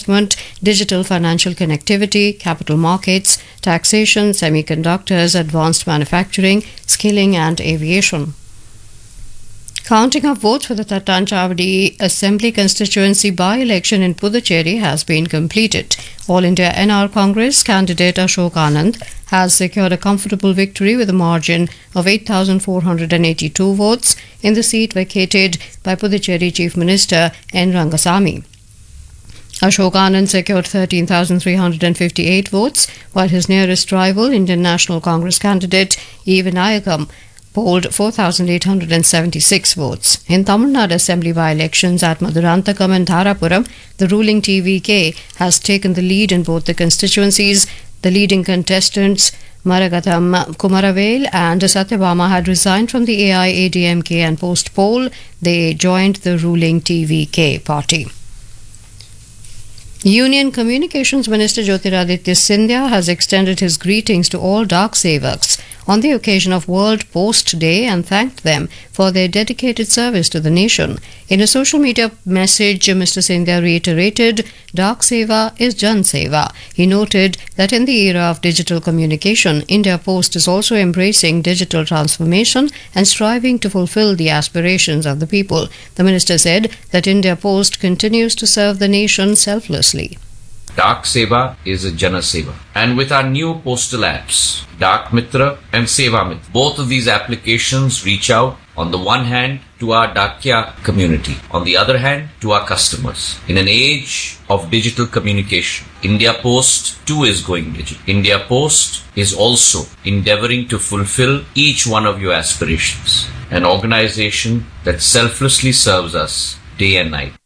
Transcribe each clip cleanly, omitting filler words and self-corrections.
investment, digital financial connectivity, capital markets, taxation, semiconductors, advanced manufacturing, skilling and aviation. Counting of votes for the Tattanchawadi Assembly constituency by-election in Puducherry has been completed. All India NR Congress candidate Ashok Anand has secured a comfortable victory with a margin of 8,482 votes in the seat vacated by Puducherry Chief Minister N. Rangasamy. Ashok Anand secured 13,358 votes, while his nearest rival, Indian National Congress candidate E. Vinayakam, polled 4,876 votes. In Tamil Nadu Assembly by-elections at Maduranthakam and Tharapuram, the ruling TVK has taken the lead in both the constituencies. The leading contestants Maragatham Kumaravel and Satyabama had resigned from the AIADMK and post-poll they joined the ruling TVK party. Union Communications Minister Jyotiraditya Scindia has extended his greetings to all Dak Sevaks on the occasion of World Post Day and thanked them for their dedicated service to the nation. In a social media message, Mr. Scindia reiterated, Dak Seva is Jan Seva. He noted that in the era of digital communication, India Post is also embracing digital transformation and striving to fulfill the aspirations of the people. The minister said that India Post continues to serve the nation selflessly. Dak Seva is a Jana Seva. And with our new postal apps, Dak Mitra and Seva Mitra, both of these applications reach out on the one hand to our Dakya community, on the other hand to our customers. In an age of digital communication, India Post too is going digital. India Post is also endeavoring to fulfill each one of your aspirations. An organization that selflessly serves us day and night.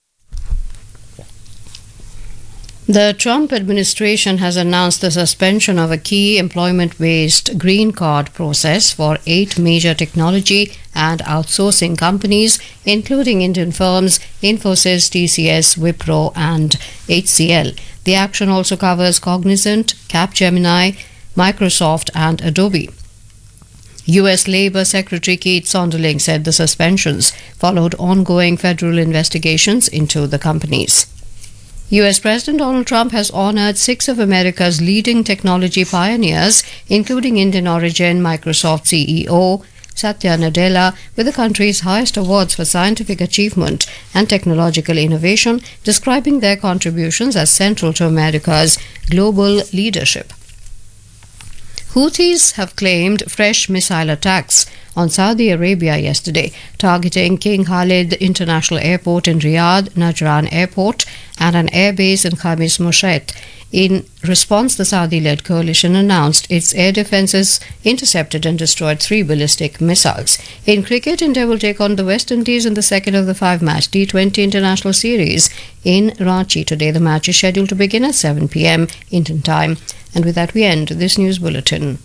The Trump administration has announced the suspension of a key employment-based green card process for 8 major technology and outsourcing companies, including Indian firms Infosys, TCS, Wipro and HCL. The action also covers Cognizant, Capgemini, Microsoft and Adobe. U.S. Labor Secretary Keith Sonderling said the suspensions followed ongoing federal investigations into the companies. U.S. President Donald Trump has honored 6 of America's leading technology pioneers, including Indian origin Microsoft CEO Satya Nadella, with the country's highest awards for scientific achievement and technological innovation, describing their contributions as central to America's global leadership. Houthis have claimed fresh missile attacks on Saudi Arabia yesterday, targeting King Khalid International Airport in Riyadh, Najran Airport, and an airbase in Khamis Mushat. In response, the Saudi-led coalition announced its air defences intercepted and destroyed 3 ballistic missiles. In cricket, India will take on the West Indies in the second of the 5-match T20 International Series in Ranchi today. The match is scheduled to begin at 7 p.m. Indian time. And with that, we end this news bulletin.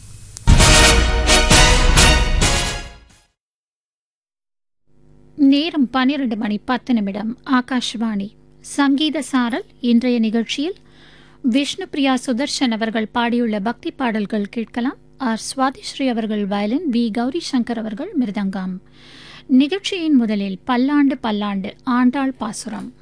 நேரம் 12:10 ஆகாஷ்வாணி சங்கீத சாரல். இன்றைய நிகழ்ச்சியில் விஷ்ணுபிரியா சுதர்ஷன் அவர்கள் பாடியுள்ள பக்தி பாடல்கள் கேட்கலாம். ஆர் சுவாதிஸ்ரீ அவர்கள் வயலின், வி கௌரி சங்கர் அவர்கள் மிருதங்கம். நிகழ்ச்சியின் முதலில் பல்லாண்டு பல்லாண்டு ஆண்டாள் பாசுரம்.